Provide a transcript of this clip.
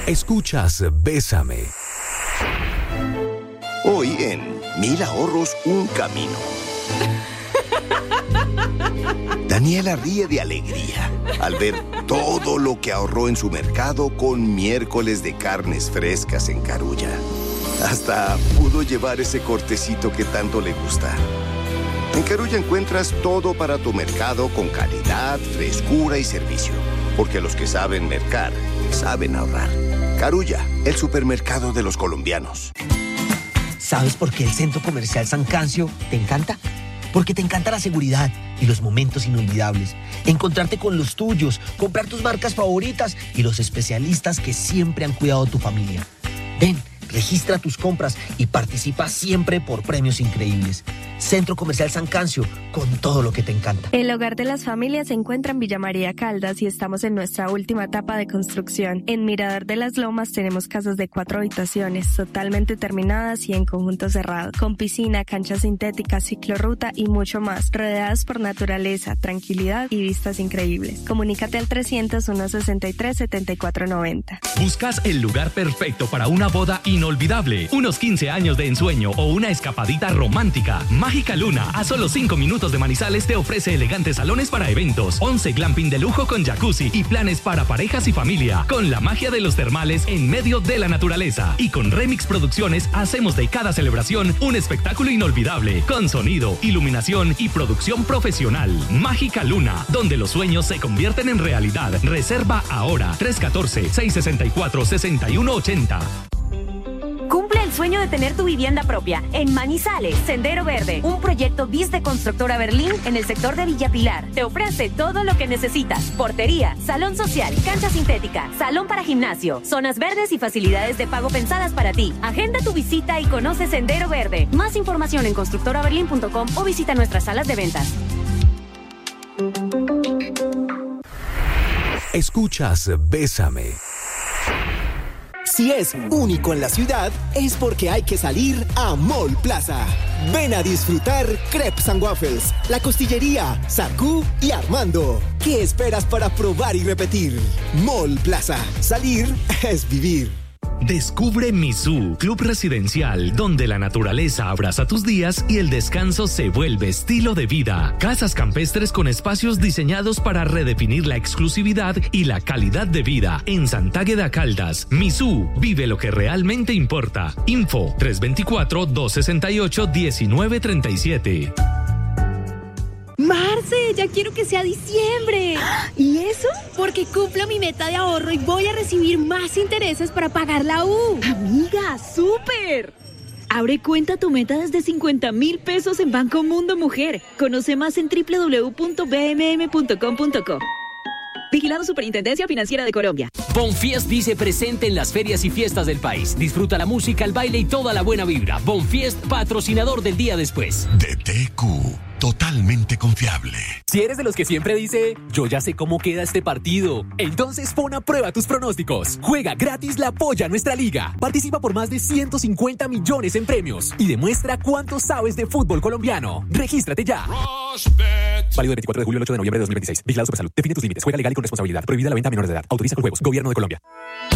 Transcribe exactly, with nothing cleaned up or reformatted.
Escuchas Bésame. Hoy en Mil Ahorros, un camino. Daniela ríe de alegría al ver todo lo que ahorró en su mercado con miércoles de carnes frescas en Carulla. Hasta pudo llevar ese cortecito que tanto le gusta. En Carulla encuentras todo para tu mercado con calidad, frescura y servicio. Porque los que saben mercar, saben ahorrar. Carulla, el supermercado de los colombianos. ¿Sabes por qué el Centro Comercial San Cancio te encanta? Porque te encanta la seguridad y los momentos inolvidables. Encontrarte con los tuyos, comprar tus marcas favoritas y los especialistas que siempre han cuidado de tu familia. Ven, registra tus compras y participa siempre por premios increíbles. Centro Comercial San Cancio, con todo lo que te encanta. El hogar de las familias se encuentra en Villa María Caldas y estamos en nuestra última etapa de construcción. En Mirador de las Lomas tenemos casas de cuatro habitaciones, totalmente terminadas y en conjunto cerrado, con piscina, cancha sintética, ciclorruta y mucho más, rodeadas por naturaleza, tranquilidad y vistas increíbles. Comunícate al trescientos, ciento sesenta y tres, setenta y cuatro noventa. ¿Buscas el lugar perfecto para una boda inolvidable, unos quince años de ensueño o una escapadita romántica? Mágica Luna, a solo cinco minutos de Manizales, te ofrece elegantes salones para eventos, once glamping de lujo con jacuzzi y planes para parejas y familia, con la magia de los termales en medio de la naturaleza. Y con Remix Producciones hacemos de cada celebración un espectáculo inolvidable, con sonido, iluminación y producción profesional. Mágica Luna, donde los sueños se convierten en realidad. Reserva ahora, tres uno cuatro, seis seis cuatro, seis uno ocho cero. Cumple el sueño de tener tu vivienda propia en Manizales. Sendero Verde, un proyecto B I S de Constructora Berlín en el sector de Villa Pilar. Te ofrece todo lo que necesitas: portería, salón social, cancha sintética, salón para gimnasio, zonas verdes y facilidades de pago pensadas para ti. Agenda tu visita y conoce Sendero Verde. Más información en constructora berlín punto com o visita nuestras salas de ventas. Escuchas Bésame. Si es único en la ciudad, es porque hay que salir a Mall Plaza. Ven a disfrutar Crepes and Waffles, La Costillería, Sacú y Armando. ¿Qué esperas para probar y repetir? Mall Plaza. Salir es vivir. Descubre Misú, club residencial, donde la naturaleza abraza tus días y el descanso se vuelve estilo de vida. Casas campestres con espacios diseñados para redefinir la exclusividad y la calidad de vida. En Santágueda Caldas, Misú, vive lo que realmente importa. Info tres dos cuatro, dos seis ocho, uno nueve tres siete. Marce, ya quiero que sea diciembre. ¿Y eso? Porque cumplo mi meta de ahorro y voy a recibir más intereses para pagar la U. Amiga, ¡súper! Abre cuenta tu meta desde cincuenta mil pesos en Banco Mundo Mujer. Conoce más en doble u doble u doble u punto b m m punto com punto co. Vigilado Superintendencia Financiera de Colombia. Bonfiest dice presente en las ferias y fiestas del país. Disfruta la música, el baile y toda la buena vibra. Bonfiest, patrocinador del día después. D T Q, totalmente confiable. Si eres de los que siempre dice, yo ya sé cómo queda este partido, entonces pon a prueba tus pronósticos. Juega gratis la Polla Nuestra Liga. Participa por más de ciento cincuenta millones en premios y demuestra cuánto sabes de fútbol colombiano. Regístrate ya. Válido del veinticuatro de julio al ocho de noviembre de dos mil veintiséis. Vigilado Supersalud. Define tus límites. Juega legal y con responsabilidad. Prohibida la venta a menores de edad. Autoriza con juegos. Gobierno de Colombia.